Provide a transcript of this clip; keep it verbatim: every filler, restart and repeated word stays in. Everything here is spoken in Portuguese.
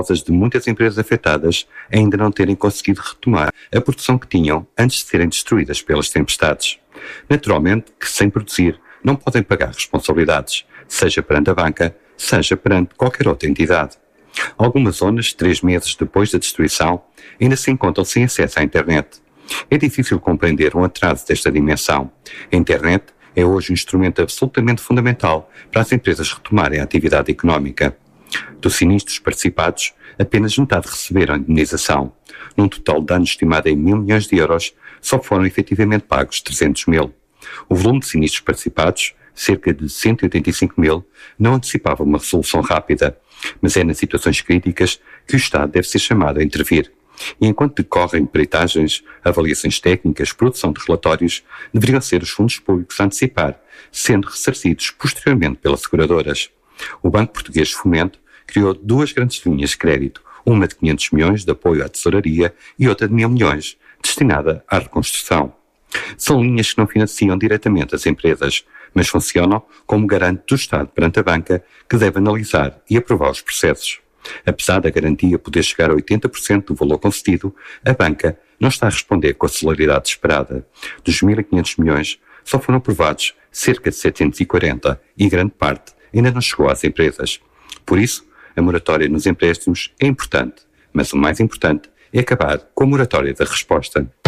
causas de muitas empresas afetadas ainda não terem conseguido retomar a produção que tinham antes de serem destruídas pelas tempestades. Naturalmente que, sem produzir, não podem pagar responsabilidades, seja perante a banca, seja perante qualquer outra entidade. Algumas zonas, três meses depois da destruição, ainda se encontram sem acesso à internet. É difícil compreender um atraso desta dimensão. A internet é hoje um instrumento absolutamente fundamental para as empresas retomarem a atividade económica. Dos sinistros participados, apenas metade receberam indemnização. Num total de danos estimado em mil milhões de euros, só foram efetivamente pagos trezentos mil. O volume de sinistros participados, cerca de cento e oitenta e cinco mil, não antecipava uma resolução rápida, mas é nas situações críticas que o Estado deve ser chamado a intervir. E enquanto decorrem peritagens, avaliações técnicas, produção de relatórios, deveriam ser os fundos públicos a antecipar, sendo ressarcidos posteriormente pelas seguradoras. O Banco Português de Fomento criou duas grandes linhas de crédito, uma de quinhentos milhões de apoio à tesouraria e outra de mil milhões, destinada à reconstrução. São linhas que não financiam diretamente as empresas, mas funcionam como garante do Estado perante a banca, que deve analisar e aprovar os processos. Apesar da garantia poder chegar a oitenta por cento do valor concedido, a banca não está a responder com a celeridade esperada. Dos mil e quinhentos milhões, só foram aprovados cerca de setecentos e quarenta e grande parte ainda não chegou às empresas. Por isso, a moratória nos empréstimos é importante, mas o mais importante é acabar com a moratória da resposta.